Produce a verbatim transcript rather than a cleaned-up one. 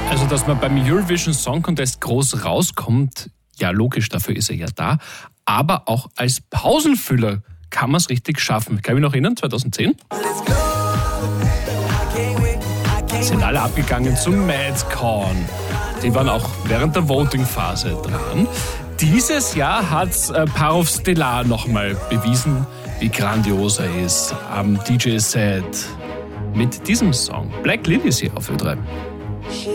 Also, dass man beim Eurovision Song Contest groß rauskommt, ja logisch, dafür ist er ja da. Aber auch als Pausenfüller kann man es richtig schaffen. Kann ich mich noch erinnern, zweitausendzehn? Sind alle abgegangen zum Madcon. Die waren auch während der Voting-Phase dran. Dieses Jahr hat äh, Parov Stelar nochmal bewiesen, wie grandios er ist am D J-Set mit diesem Song. Black Lilies hier auf Ö drei.